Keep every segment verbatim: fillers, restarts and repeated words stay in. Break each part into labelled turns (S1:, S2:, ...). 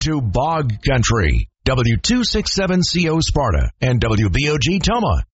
S1: to Bog Country. W two sixty-seven C O Sparta and W B O G Toma.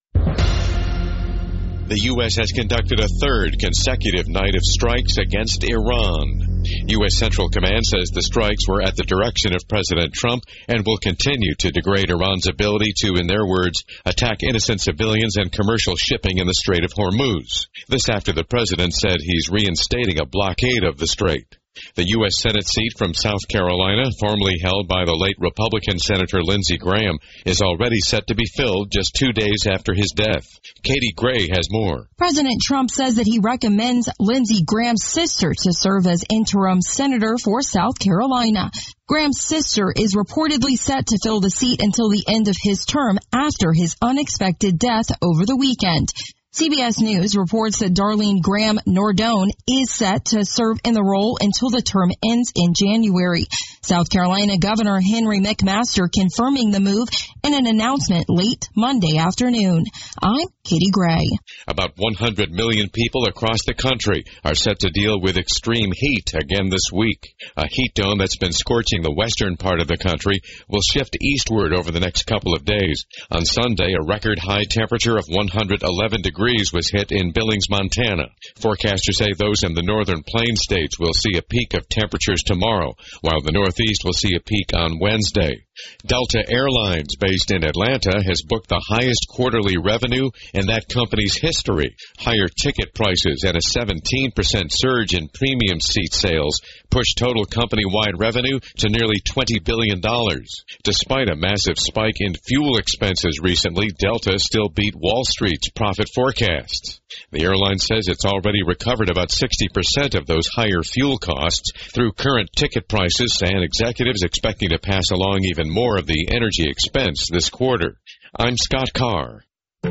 S2: The U S has conducted a third consecutive night of strikes against Iran. U S Central Command says the strikes were at the direction of President Trump and will continue to degrade Iran's ability to, in their words, attack innocent civilians and commercial shipping in the Strait of Hormuz. This after the president said he's reinstating a blockade of the strait. The U S Senate seat from South Carolina, formerly held by the late Republican Senator Lindsey Graham, is already set to be filled just two days after his death. Katie Gray has more.
S3: President Trump says that he recommends Lindsey Graham's sister to serve as interim senator for South Carolina. Graham's sister is reportedly set to fill the seat until the end of his term after his unexpected death over the weekend. C B S News reports that Darlene Graham Nordone is set to serve in the role until the term ends in January. South Carolina Governor Henry McMaster confirming the move in an announcement late Monday afternoon. I'm Katie Gray.
S2: About one hundred million people across the country are set to deal with extreme heat again this week. A heat dome that's been scorching the western part of the country will shift eastward over the next couple of days. On Sunday, a record high temperature of one hundred eleven degrees was hit in Billings, Montana. Forecasters say those in the northern plain states will see a peak of temperatures tomorrow, while the northeast will see a peak on Wednesday. Delta Airlines, based in Atlanta, has booked the highest quarterly revenue in that company's history. Higher ticket prices and a seventeen percent surge in premium seat sales pushed total company-wide revenue to nearly twenty billion dollars. Despite a massive spike in fuel expenses recently, Delta still beat Wall Street's profit forecasts. The airline says it's already recovered about sixty percent of those higher fuel costs through current ticket prices, and executives expecting to pass along even more of the energy expense this quarter. I'm Scott Carr.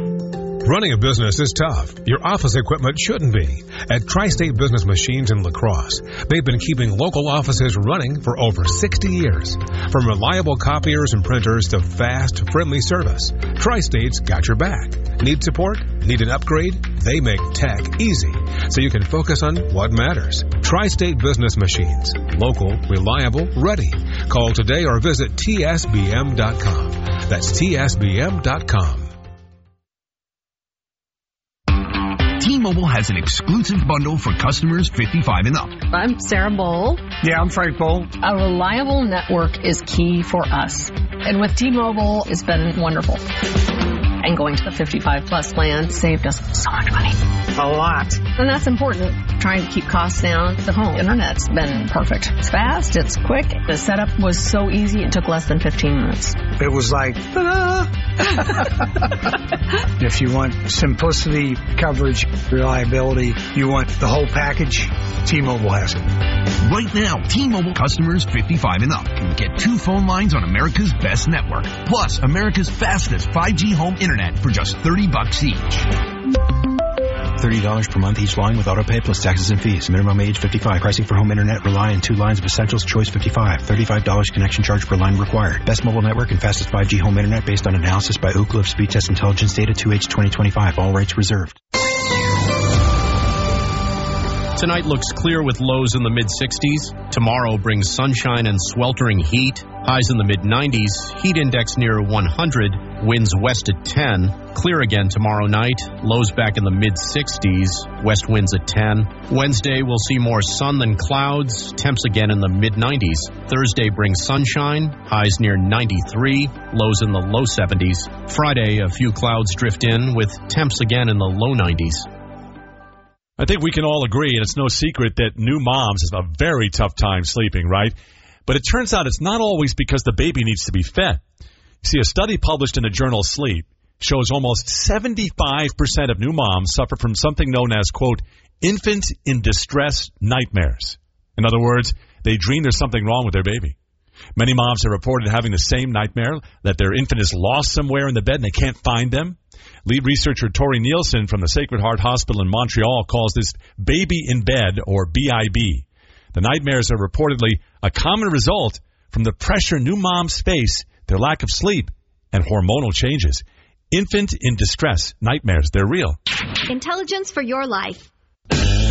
S4: Running a business is tough. Your office equipment shouldn't be. At Tri-State Business Machines in La Crosse, they've been keeping local offices running for over sixty years. From reliable copiers and printers to fast, friendly service, Tri-State's got your back. Need support? Need an upgrade? They make tech easy, so you can focus on what matters. Tri-State Business Machines. Local, reliable, ready. Call today or visit T S B M dot com. That's T S B M dot com.
S5: T-Mobile has an exclusive bundle for customers fifty-five and up.
S6: I'm Sarah Bowl.
S7: Yeah, I'm Frank Bowl.
S6: A reliable network is key for us. And with T-Mobile, it's been wonderful. And going to the fifty-five plus plan saved us so much money.
S7: A lot.
S6: And that's important. Trying to keep costs down. The home internet's been perfect. It's fast. It's quick. The setup was so easy. It took less than fifteen minutes.
S7: It was like, ta-da! If you want simplicity, coverage, reliability, you want the whole package, T-Mobile has it.
S5: Right now, T-Mobile customers fifty-five and up can get two phone lines on America's best network, plus America's fastest five G home internet for just thirty bucks each.
S8: thirty dollars per month each line with autopay plus taxes and fees. Minimum age fifty-five. Pricing for home internet rely on two lines of Essentials Choice fifty-five. thirty-five dollars connection charge per line required. Best mobile network and fastest five G home internet based on analysis by Ookla of Speed Test Intelligence data two H twenty twenty-five. All rights reserved.
S9: Tonight looks clear with lows in the mid-sixties. Tomorrow brings sunshine and sweltering heat. Highs in the mid-nineties. Heat index near one hundred. Winds west at ten. Clear again tomorrow night. Lows back in the mid-sixties. West winds at ten. Wednesday we'll see more sun than clouds. Temps again in the mid-nineties. Thursday brings sunshine. Highs near ninety-three. Lows in the low seventies. Friday a few clouds drift in with temps again in the low nineties.
S10: I think we can all agree, and it's no secret, that new moms have a very tough time sleeping, right? But it turns out it's not always because the baby needs to be fed. See, a study published in the journal Sleep shows almost seventy-five percent of new moms suffer from something known as, quote, infant in distress nightmares. In other words, they dream there's something wrong with their baby. Many moms have reported having the same nightmare, that their infant is lost somewhere in the bed and they can't find them. Lead researcher Tori Nielsen from the Sacred Heart Hospital in Montreal calls this baby in bed, or B I B. The nightmares are reportedly a common result from the pressure new moms face, their lack of sleep, and hormonal changes. Infant in distress nightmares, they're real.
S11: Intelligence for your life.